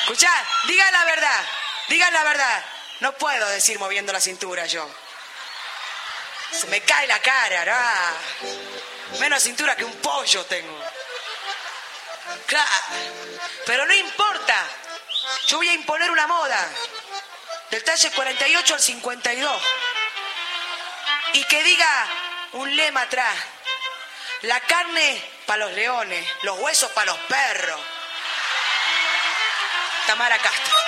Escuchá, digan la verdad. Digan la verdad. No puedo decir moviendo la cintura yo. Se me cae la cara, ¿no? Menos cintura que un pollo tengo. Claro. Pero no importa. Yo voy a imponer una moda. Del talle 48 al 52. Y que diga un lema atrás. La carne para los leones, los huesos para los perros. Tamara Castro.